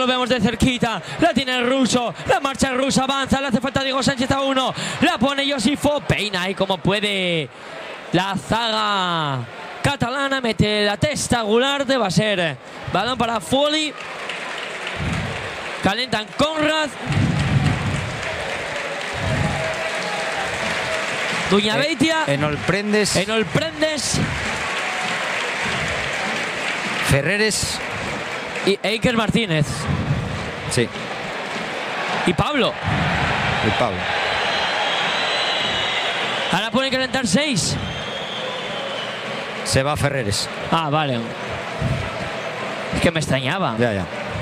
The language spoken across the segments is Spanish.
lo vemos de cerquita. La tiene el ruso. La marcha el ruso avanza. Le hace falta Diego Sánchez a 1. La pone Josifov. Peina ahí como puede. La zaga catalana. Mete la testa. Gularte. Va a ser balón para Foley. Calentan Conrad. Duñabeitia. Enol Prendes. Ferreres. Y Eiker Martínez. Sí. Y Pablo. Ahora pueden calentar 6. Se va Ferreres. Ah, vale. Es que me extrañaba. Ya.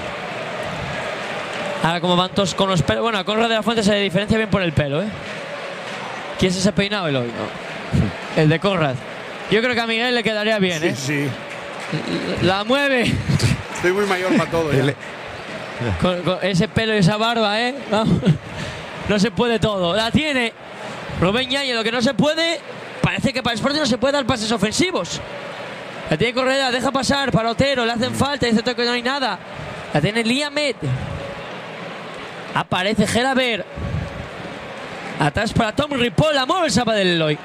Ahora como van todos con los pelos. Bueno, a Conrad de la Fuente se diferencia bien por el pelo, ¿eh? ¿Quién es ese peinado, Eloy? No. El de Conrad. Yo creo que a Miguel le quedaría bien, ¿eh? Sí. La mueve. Estoy muy mayor para todo ya. Con ese pelo y esa barba, ¿eh? No se puede todo. La tiene Rubén Yáñez. Lo que no se puede, parece que para el Sporting no se puede dar pases ofensivos. La tiene Correa, deja pasar para Otero. Le hacen falta, dice que no hay nada. La tiene Liamet. Aparece Gelaber. Atrás para Tom Ripoll. La mueve el Sabadell, Eloy.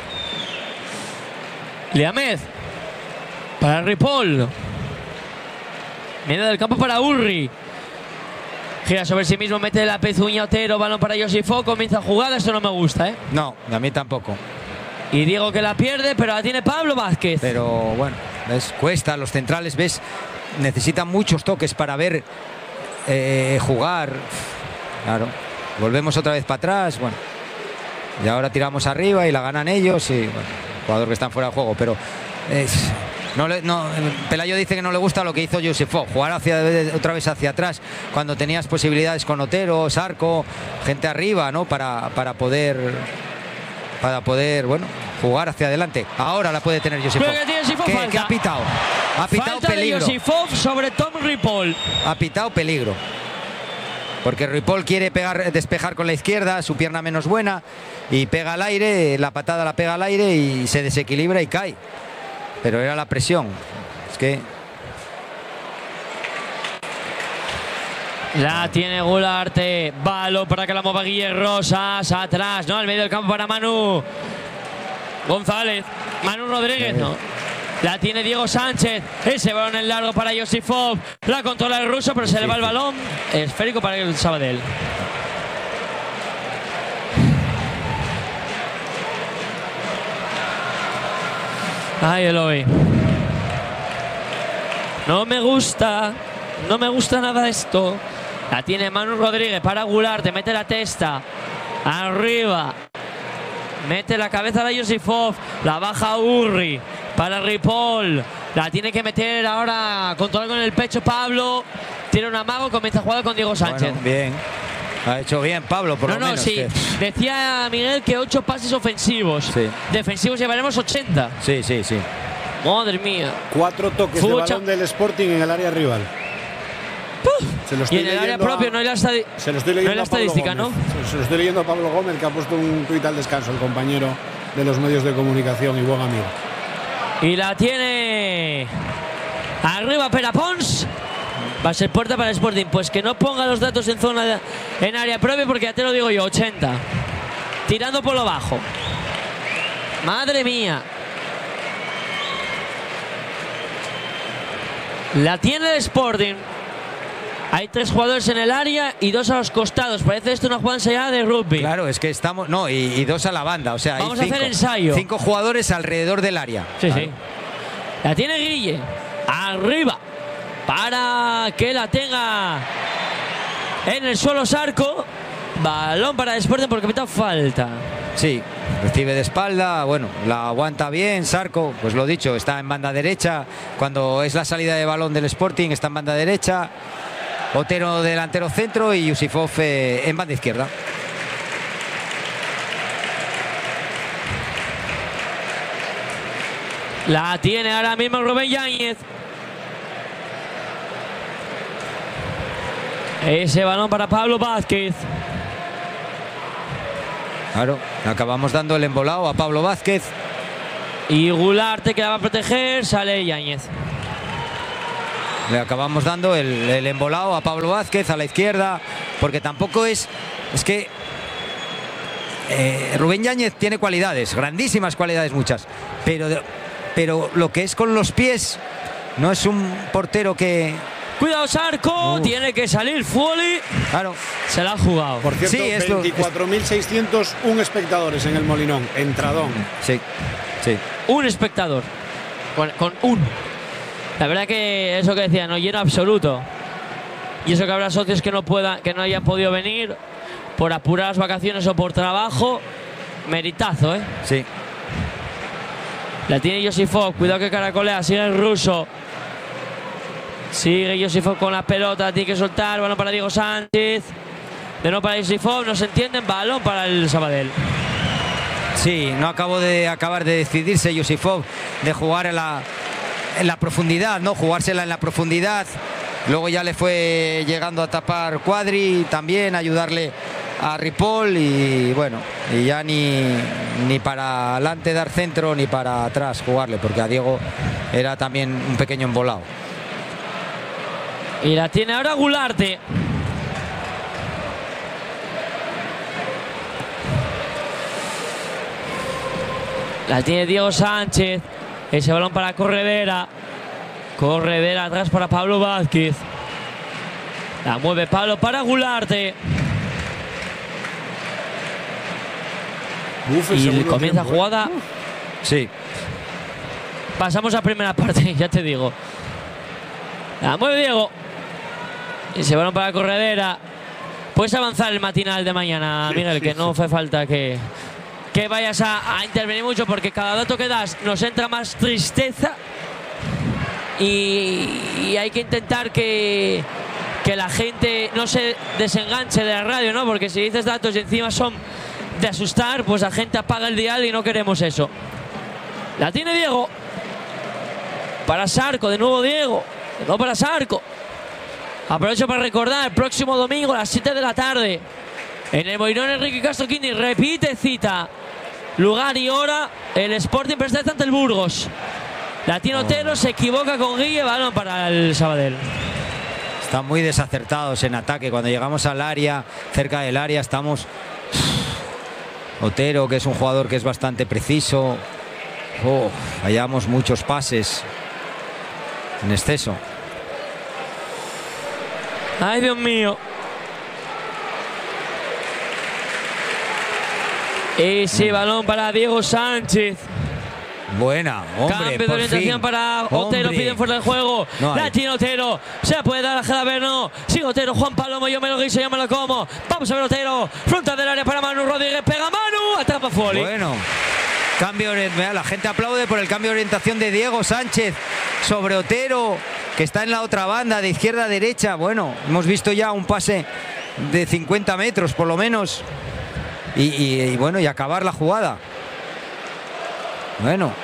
Liamet. Para Ripoll. Medio del campo para Urri. Gira sobre sí mismo, mete la pezuña Otero, balón para Josifov, comienza jugada, esto no me gusta, ¿eh? No, a mí tampoco. Y Diego que la pierde, pero la tiene Pablo Vázquez. Pero bueno, ¿ves? Cuesta, los centrales, ¿ves? Necesitan muchos toques para ver jugar. Claro, volvemos otra vez para atrás, bueno. Y ahora tiramos arriba y la ganan ellos y, bueno, jugador que están fuera de juego, pero... Pelayo dice que no le gusta lo que hizo Josifov, jugar otra vez hacia atrás cuando tenías posibilidades con Otero, Sarco, gente arriba, ¿no? Para poder bueno, jugar hacia adelante. Ahora la puede tener Josifov. ¿Qué ha pitado? Ha pitado falta peligro. De Josifov sobre Tom Ripoll. Ha pitado peligro. Porque Ripoll quiere despejar con la izquierda, su pierna menos buena, y pega al aire, la patada la pega al aire y se desequilibra y cae. Pero era la presión. Es que... La tiene Gularte. Balón para que la mueva Guille Rosas. Atrás, ¿no? Al medio del campo para Manu González. Manu Rodríguez, no. La tiene Diego Sánchez. Ese balón en largo para Josifov. La controla el ruso, pero se le va el balón. Esférico para el Sabadell. Ay, Eloy. No me gusta nada esto. La tiene Manu Rodríguez para Gularte, mete la testa. Arriba. Mete la cabeza de Josifov. La baja Urri para Ripoll. La tiene que meter ahora, controlar con el pecho Pablo. Tiene un amago, comienza a jugar con Diego Sánchez. Bueno, bien. Ha hecho bien Pablo, por lo menos. Sí. Decía Miguel que 8 pases ofensivos. Sí. Defensivos llevaremos 80. Sí. Madre mía. 4 toques de balón del Sporting en el área rival. Y en el área propio no hay la estadística, ¿no? Se lo estoy leyendo a Pablo Gómez, que ha puesto un tuit al descanso, el compañero de los medios de comunicación y buen amigo. Y la tiene arriba Perapons. Va a ser puerta para el Sporting. Pues que no ponga los datos en área propia, porque ya te lo digo yo, 80. Tirando por lo bajo. Madre mía. La tiene el Sporting. Hay 3 jugadores en el área y 2 a los costados. Parece esto una jugada ensayada de rugby. Claro, es que estamos... No, y 2 a la banda. O sea, vamos hay 5, a hacer ensayo. 5 jugadores alrededor del área. Sí, claro. sí. La tiene Guille. Arriba. Para que la tenga en el suelo Sarco. Balón para el Sporting porque meta falta. Sí, recibe de espalda, bueno, la aguanta bien Sarco, pues lo dicho, está en banda derecha. Cuando es la salida de balón del Sporting está en banda derecha. Otero delantero centro y Josifov en banda izquierda. La tiene ahora mismo Rubén Yáñez. Ese balón para Pablo Vázquez. Claro, acabamos dando el embolado a Pablo Vázquez. Y Gularte que la va a proteger, sale Yáñez. le acabamos dando el embolado a Pablo Vázquez a la izquierda, porque tampoco es que Rubén Yáñez tiene cualidades, grandísimas cualidades, muchas, pero lo que es con los pies, no es un portero que... Cuidado, Zarco, tiene que salir Foley. Claro. Se la ha jugado. Por cierto, Sí, 24.601 espectadores en el Molinón, entradón. Sí. Un espectador. Con un. La verdad que eso que decía, no lleno absoluto. Y eso que habrá socios que no hayan podido venir por apurar las vacaciones o por trabajo. Meritazo, ¿eh? Sí. La tiene Josifov, cuidado que caracolea, sigue el ruso. Sigue Josifov con la pelota, tiene que soltar, balón para Diego Sánchez. De nuevo para Josifov, no se entienden, balón para el Sabadell. Sí, no acabar de decidirse Josifov de jugar en la profundidad, ¿no? Jugársela en la profundidad. Luego ya le fue llegando a tapar Cuadri, también ayudarle a Ripoll y bueno, y ya ni para adelante dar centro ni para atrás jugarle, porque a Diego era también un pequeño embolado. Y la tiene ahora Gularte. La tiene Diego Sánchez. Ese balón para Corredera. Corredera atrás para Pablo Vázquez. La mueve Pablo para Gularte. Y comienza jugada. Sí. Pasamos a primera parte, ya te digo. La mueve Diego. Y se balón para Corredera. Puedes avanzar el matinal de mañana, Miguel, que no hace falta que vayas a intervenir mucho, porque cada dato que das nos entra más tristeza y hay que intentar que la gente no se desenganche de la radio, ¿no? Porque si dices datos y encima son de asustar, pues la gente apaga el dial y no queremos eso. La tiene Diego. Para Zarco, de nuevo Diego. De nuevo para Zarco. Aprovecho para recordar, el próximo domingo a las 7 de la tarde en el Molinón Enrique Castro Quini, repite cita, lugar y hora, el Sporting Presteza ante el Burgos. La tiene Otero, se equivoca con Guille, balón para el Sabadell. Están muy desacertados en ataque. Cuando llegamos al área, cerca del área, estamos... Otero, que es un jugador que es bastante preciso. Fallamos muchos pases en exceso. Ay, Dios mío. Ese balón para Diego Sánchez. Buena, hombre. Cambio de orientación para Otero, piden fuera del juego. No la tiene Otero. Se la puede dar a Jalaber, no. Sigue Otero, Juan Palomo, yo me lo guiso, yo me lo como. Vamos a ver Otero. Frontal del área para Manu Rodríguez. Pega Manu, atrapa Foley. Bueno. Cambio, la gente aplaude por el cambio de orientación de Diego Sánchez sobre Otero, que está en la otra banda, de izquierda a derecha. Bueno, hemos visto ya un pase de 50 metros por lo menos. Y bueno, y acabar la jugada. Bueno.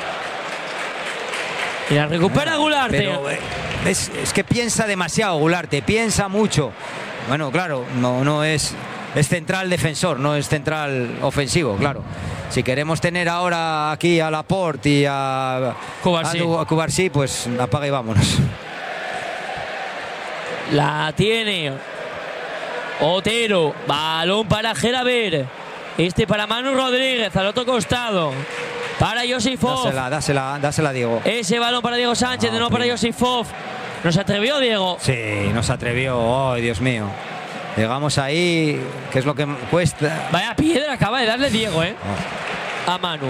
Y la recupera Gularte. Pero es que piensa demasiado Gularte, piensa mucho. Bueno, claro, no es central defensor, no es central ofensivo, claro. Si queremos tener ahora aquí a Laporte y a Cubarsí, pues apaga y vámonos. La tiene Otero, balón para Jalaber. Este para Manu Rodríguez, al otro costado. Para Josifov. Dásela, Diego. Ese balón para Diego Sánchez, de nuevo para Josifov. ¿Nos atrevió, Diego? Sí, nos atrevió. Oh, Dios mío. Llegamos ahí, que es lo que cuesta. Vaya piedra acaba de darle Diego, a Manu.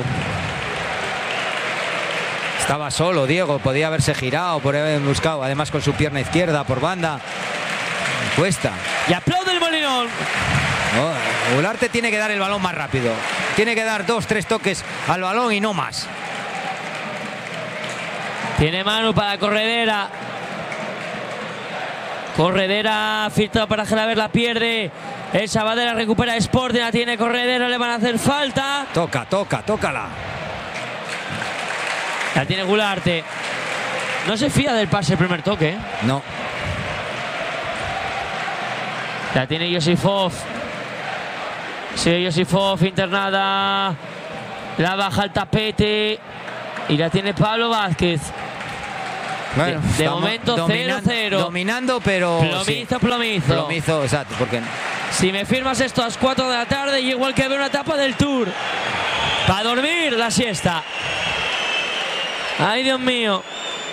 Estaba solo Diego, podía haberse girado, podría haber buscado, además con su pierna izquierda por banda. Cuesta. Y aplaude el Molinón. Gularte tiene que dar el balón más rápido. Tiene que dar 2-3 toques al balón y no más. Tiene Manu para Corredera. Corredera filtrado para Jalaber, la pierde. El Sabadell la recupera Sporting, la tiene Corredera, le van a hacer falta. Tócala. La tiene Gularte. No se fía del pase el primer toque. No. La tiene Josifov. Sí, Josifov internada. La baja al tapete. Y la tiene Pablo Vázquez. Bueno, de momento 0-0. Dominando, pero Plomizo, sí. plomizo. Plomizo, exacto, porque Si me firmas esto a las 4 de la tarde, igual que ver una etapa del Tour. Para dormir la siesta. Ay, Dios mío.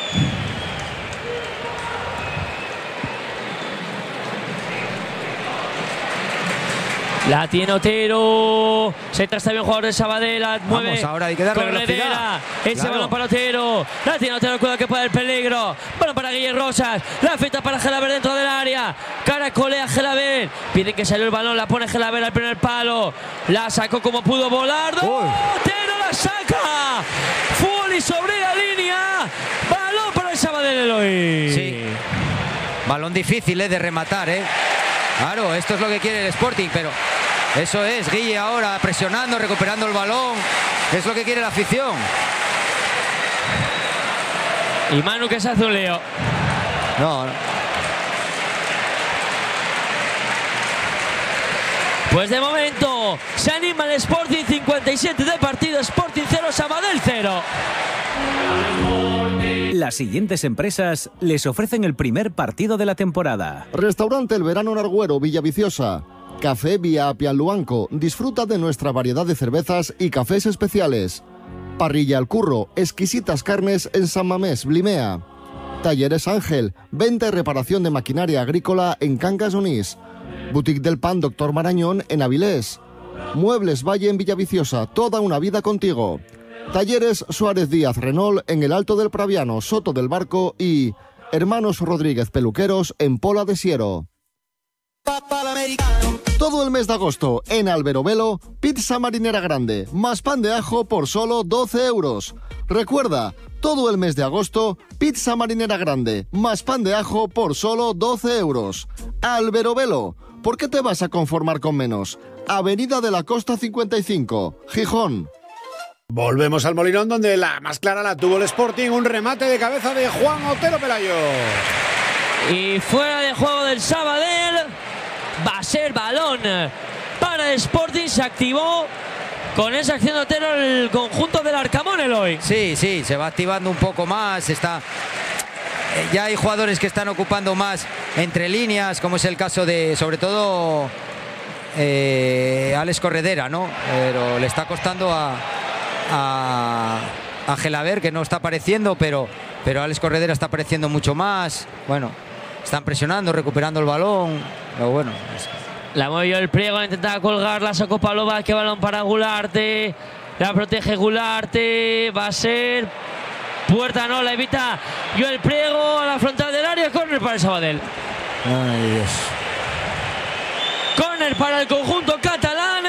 La tiene Otero. Se trasta bien jugador de Sabadell. Mueve. Vamos, ahora hay que darle velocidad. Ese Claro. balón para Otero. La tiene Otero. Cuidado que puede el peligro. Balón para Guillermo Rosas. La fita para Gelaber dentro del área. Caracolea Gelaber. Piden que salió el balón. La pone Gelaber al primer palo. La sacó como pudo volar. Otero la saca. Fuli sobre la línea. Balón para el Sabadell, Eloy. sí. Balón difícil de rematar, Claro, esto es lo que quiere el Sporting, pero eso es, Guille ahora presionando, recuperando el balón. Es lo que quiere la afición. Y Manu que se hace un lío. No. Pues de momento se anima el Sporting, 57 de partido, Sporting 0, Sabadell 0. Las siguientes empresas les ofrecen el primer partido de la temporada. Restaurante El Verano en Argüero, Villaviciosa. Café Vía Pialuanco. Disfruta de nuestra variedad de cervezas y cafés especiales. Parrilla al Curro. Exquisitas carnes en San Mamés, Blimea. Talleres Ángel. Venta y reparación de maquinaria agrícola en Cangas Onís. Boutique del Pan Doctor Marañón en Avilés. Muebles Valle en Villaviciosa. Toda una vida contigo. Talleres Suárez Díaz Renault en el Alto del Praviano, Soto del Barco y Hermanos Rodríguez Peluqueros en Pola de Siero. Todo el mes de agosto en Alberobelo, pizza marinera grande, más pan de ajo por solo 12 euros. Recuerda, todo el mes de agosto, pizza marinera grande, más pan de ajo por solo 12 euros. Alberobelo, ¿por qué te vas a conformar con menos? Avenida de la Costa 55, Gijón. Volvemos al Molinón, donde la más clara la tuvo el Sporting. Un remate de cabeza de Juan Otero Pelayo. Y fuera de juego del Sabadell. Va a ser balón para el Sporting. Se activó con esa acción de Otero el conjunto del Arcamón, Eloy. Sí, se va activando un poco más. Ya hay jugadores que están ocupando más entre líneas, como es el caso de, sobre todo, Alex Corredera, ¿no? Pero le está costando a Gelaber, que no está apareciendo, pero Alex Corredera está apareciendo mucho más. Bueno, están presionando, recuperando el balón, pero bueno. La movió el Priego, intentaba colgar, la sacó Palova, que balón para Gularte. La protege Gularte, va a ser puerta, no, la evita Joel Priego a la frontal del área, córner para el Sabadell. Ay, Dios. Córner para el conjunto catalán,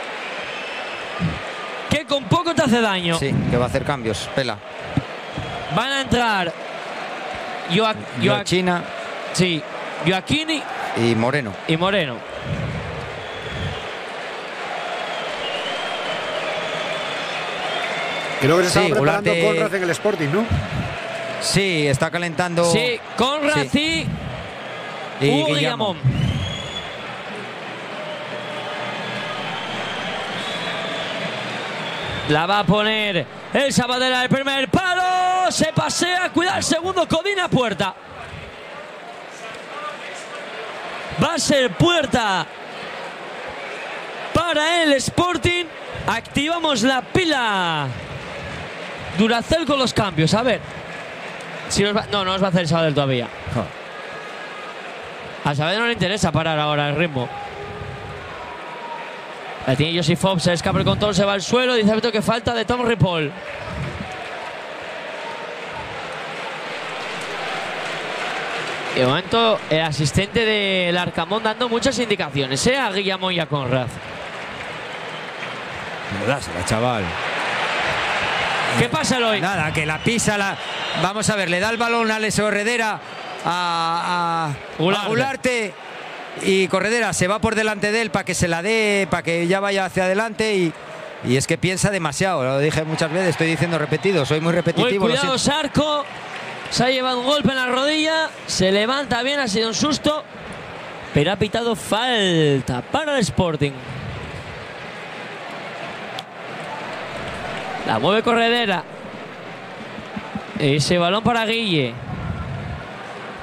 que con poco te hace daño. Sí, que va a hacer cambios, Pela. Van a entrar China. Sí, Joaquini y Moreno. Creo que se estaba preparando Gularte... Conrad en el Sporting, ¿no? Sí, está calentando. Sí, Conrad y Hugo Guillamón. La va a poner el Sabadell al primer palo. Se pasea, cuida el segundo, Codina, puerta. Va a ser puerta para el Sporting. Activamos la pila Duracell con los cambios. A ver si no nos va a hacer el Sabadell todavía. A Sabadell no le interesa parar ahora el ritmo. La tiene Josifov, se escapa el control, se va al suelo. Dice Alberto que falta de Tom Ripoll. De momento, el asistente del Arcamón dando muchas indicaciones, a Guillamón y a Conrad. Dásela, chaval. ¿Qué pasa, Eloy? Nada, que la pisa. Vamos a ver, le da el balón a Alex Corredera a Gularte. Y Corredera se va por delante de él para que se la dé, para que ya vaya hacia adelante y es que piensa demasiado. Lo dije muchas veces, estoy diciendo repetido, soy muy repetitivo. Muy cuidado, Sarco. Se ha llevado un golpe en la rodilla. Se levanta bien, ha sido un susto. Pero ha pitado falta para el Sporting. La mueve Corredera. Ese balón para Guille.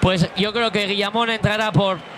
Pues yo creo que Guillamón entrará por